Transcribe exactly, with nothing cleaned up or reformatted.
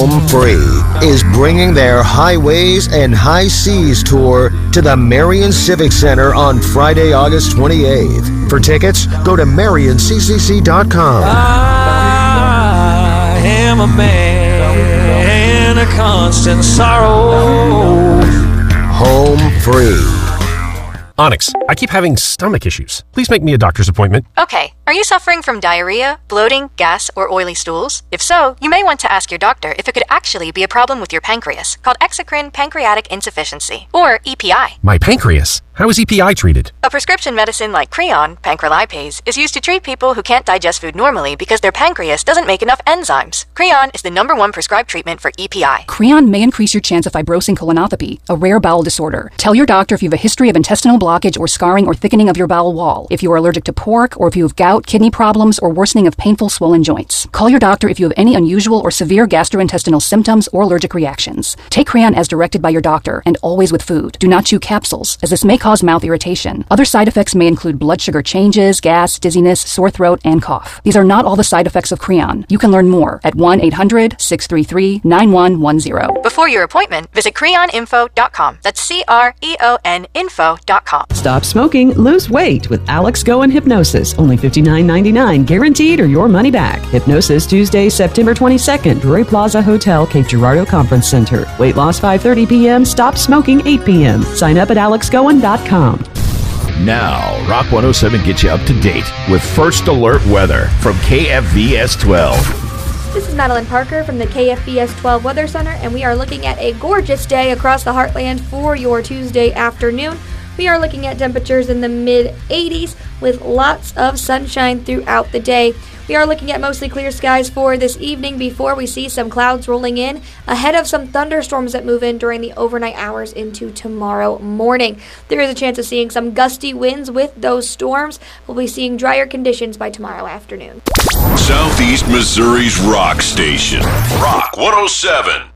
Home Free is bringing their Highways and High Seas tour to the Marion Civic Center on Friday, August twenty-eighth. For tickets, go to marion c c c dot com. I am a man of constant sorrow. Home Free. Onyx, I keep having stomach issues. Please make me a doctor's appointment. Okay. Are you suffering from diarrhea, bloating, gas, or oily stools? If so, you may want to ask your doctor if it could actually be a problem with your pancreas, called exocrine pancreatic insufficiency, or E P I. My pancreas? How is E P I treated? A prescription medicine like Creon, pancrelipase, is used to treat people who can't digest food normally because their pancreas doesn't make enough enzymes. Creon is the number one prescribed treatment for E P I. Creon may increase your chance of fibrosing colonopathy, a rare bowel disorder. Tell your doctor if you have a history of intestinal blockage or scarring or thickening of your bowel wall, if you are allergic to pork, or if you have gout, kidney problems, or worsening of painful swollen joints. Call your doctor if you have any unusual or severe gastrointestinal symptoms or allergic reactions. Take Creon as directed by your doctor, and always with food. Do not chew capsules, as this may cause mouth irritation. Other side effects may include blood sugar changes, gas, dizziness, sore throat, and cough. These are not all the side effects of Creon. You can learn more at one eight hundred six three three nine one one zero. Before your appointment, visit creon info dot com. That's C R E O N info dot com. Stop smoking, lose weight with Alex Goen Hypnosis. Only fifty-nine ninety-nine, guaranteed or your money back. Hypnosis Tuesday, September twenty-second, Drury Plaza Hotel, Cape Girardeau Conference Center. Weight loss five thirty p.m., stop smoking eight p.m. Sign up at alex goen dot com. Now, Rock one oh seven gets you up to date with First Alert Weather from K F V S twelve. This is Madeline Parker from the K F V S twelve Weather Center, and we are looking at a gorgeous day across the heartland for your Tuesday afternoon. We are looking at temperatures in the mid eighties with lots of sunshine throughout the day. We are looking at mostly clear skies for this evening before we see some clouds rolling in ahead of some thunderstorms that move in during the overnight hours into tomorrow morning. There is a chance of seeing some gusty winds with those storms. We'll be seeing drier conditions by tomorrow afternoon. Southeast Missouri's rock station, Rock one oh seven.